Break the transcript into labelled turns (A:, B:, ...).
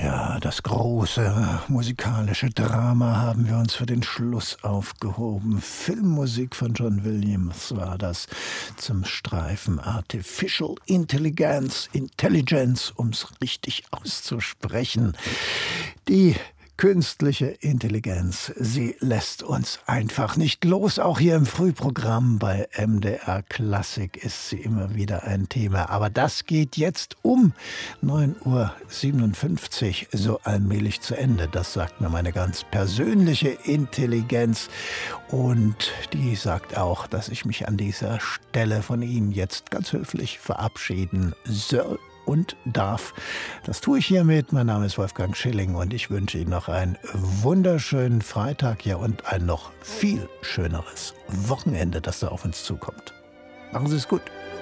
A: Ja, das große musikalische Drama haben wir uns für den Schluss aufgehoben. Filmmusik von John Williams war das zum Streifen Artificial Intelligence, um's richtig auszusprechen. Die künstliche Intelligenz, sie lässt uns einfach nicht los. Auch hier im Frühprogramm bei MDR Klassik ist sie immer wieder ein Thema. Aber das geht jetzt um 9:57 Uhr so allmählich zu Ende. Das sagt mir meine ganz persönliche Intelligenz. Und die sagt auch, dass ich mich an dieser Stelle von Ihnen jetzt ganz höflich verabschieden soll und darf. Das tue ich hiermit. Mein Name ist Wolfgang Schilling und ich wünsche Ihnen noch einen wunderschönen Freitag, ja, und ein noch viel schöneres Wochenende, das da auf uns zukommt. Machen Sie es gut.